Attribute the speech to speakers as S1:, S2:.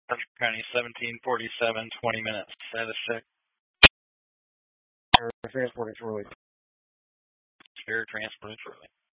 S1: Berkshire County 1747, 20 minutes. Status check.
S2: Transporting Troy.
S1: Air transporting Troy.